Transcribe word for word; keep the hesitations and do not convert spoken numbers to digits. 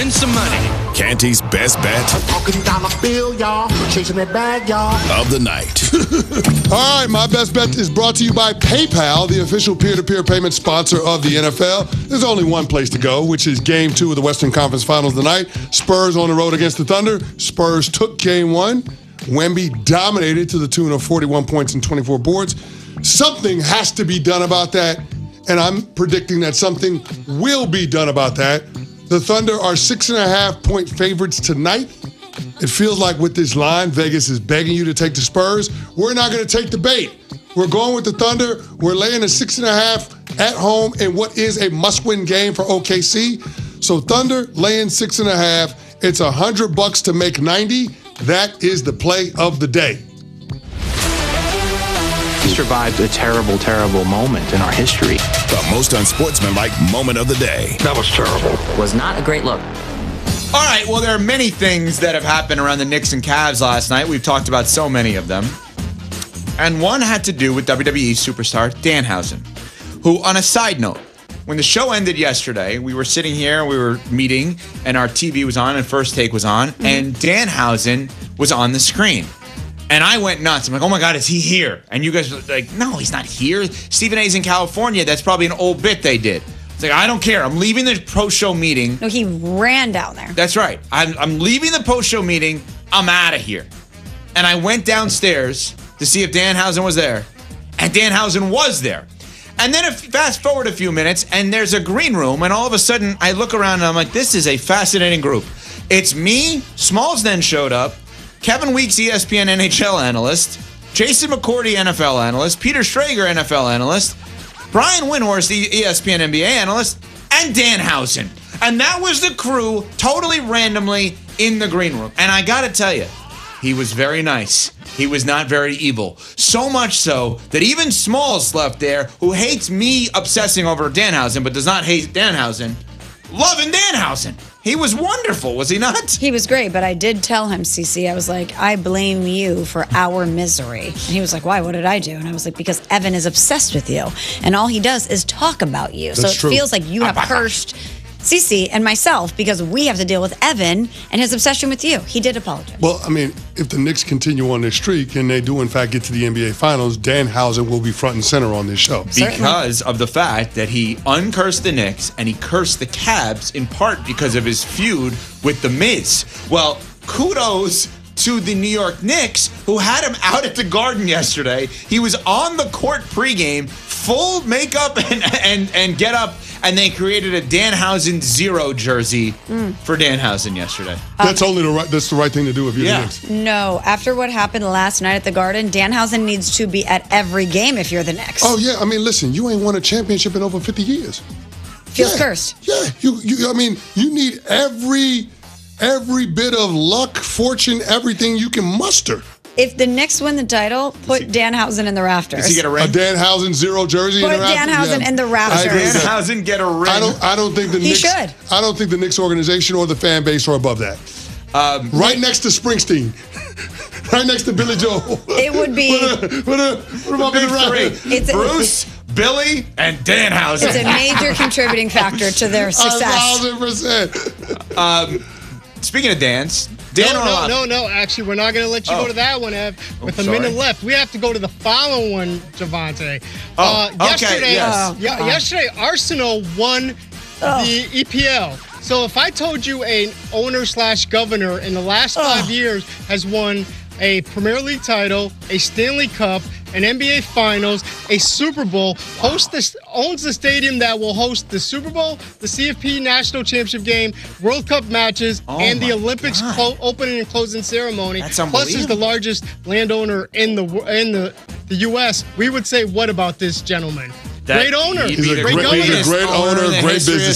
win some money. Canty's best bet Talking dollar bill, y'all. Chasing that bag, y'all. of the night. All right, my best bet is brought to you by PayPal, the official peer-to-peer payment sponsor of the N F L. There's only one place to go, which is game two of the Western Conference Finals tonight. Spurs on the road against the Thunder. Spurs took game one. Wemby dominated to the tune of forty-one points and twenty-four boards. Something has to be done about that, and I'm predicting that something will be done about that. The Thunder are six and a half point favorites tonight. It feels like with this line, Vegas is begging you to take the Spurs. We're not going to take the bait. We're going with the Thunder. We're laying a six and a half at home in what is a must-win game for O K C. So Thunder laying six and a half. It's a hundred bucks to make ninety. That is the play of the day. We survived a terrible, terrible moment in our history. The most unsportsmanlike moment of the day. That was terrible. Was not a great look. All right, well, there are many things that have happened around the Knicks and Cavs last night. We've talked about so many of them. And one had to do with W W E superstar Danhausen, who, on a side note, when the show ended yesterday, we were sitting here, we were meeting, and our T V was on and First Take was on, mm-hmm. and Danhausen was on the screen. And I went nuts. I'm like, oh my God, is he here? And you guys were like, no, he's not here. Stephen A's in California. That's probably an old bit they did. It's like, I don't care. I'm leaving the post-show meeting. No, he ran down there. That's right. I'm, I'm leaving the post-show meeting. I'm out of here. And I went downstairs to see if Danhausen was there. And Danhausen was there. And then if, fast forward a few minutes, and there's a green room, and all of a sudden I look around and I'm like, this is a fascinating group. It's me. Smalls then showed up. Kevin Weeks, E S P N N H L analyst. Jason McCourty, N F L analyst. Peter Schrager, N F L analyst. Brian Windhorst, E S P N N B A analyst. And Danhausen. And that was the crew, totally randomly, in the green room. And I gotta tell you, he was very nice. He was not very evil. So much so that even Smalls left there, who hates me obsessing over Danhausen, but does not hate Danhausen, loving Danhausen. He was wonderful, was he not? He was great, but I did tell him, Cece, I was like, I blame you for our misery. And he was like, why? What did I do? And I was like, because Evan is obsessed with you. And all he does is talk about you. That's so it true. feels like you have cursed Cece and myself because we have to deal with Evan and his obsession with you. He did apologize. Well, I mean, if the Knicks continue on this streak and they do, in fact, get to the N B A Finals, Danhausen will be front and center on this show. Because of the fact that he uncursed the Knicks and he cursed the Cavs in part because of his feud with The Miz. Well, kudos to the New York Knicks, who had him out at the Garden yesterday. He was on the court pregame, full makeup and and, and get up, and they created a Danhausen zero jersey mm. for Danhausen yesterday. That's only the right. That's the right thing to do if you're Yeah. the Knicks. No, after what happened last night at the Garden, Danhausen needs to be at every game if you're the Knicks. Oh yeah, I mean, listen, you ain't won a championship in over fifty years. Feels yeah. cursed. Yeah, you, you. I mean, you need every every bit of luck, fortune, everything you can muster. If the Knicks win the title, put he, Danhausen in the rafters. Does he get a ring? A Danhausen zero jersey put in the rafters? Danhausen yeah. in the rafters. Danhausen get a ring. I don't. I don't think the he Knicks. should. I don't think the Knicks organization or the fan base are above that. Um, right next to Springsteen. Right next to Billy Joel. It would be. What a, what a, what about big the three. It's Bruce, a, Billy, and Danhausen. It's a major contributing factor to their success. A thousand percent. Um, speaking of dance, Dan no, Orlov. no, no, no. Actually, we're not going to let you oh. go to that one, Ev. With oh, a sorry. minute left, we have to go to the following one, Javante. Oh, uh, yesterday, okay, yes. uh, y- yesterday, Arsenal won oh. the E P L. So if I told you an owner slash governor in the last five oh. years has won a Premier League title, a Stanley Cup, an N B A Finals, a Super Bowl, host this, owns the stadium that will host the Super Bowl, the C F P National Championship game, World Cup matches, oh and the Olympics clo- opening and closing ceremony. That's Plus, is the largest landowner in the in the, the U S. We would say, what about this gentleman? That, great owner. He's a great great, governor. he's a great owner, great business.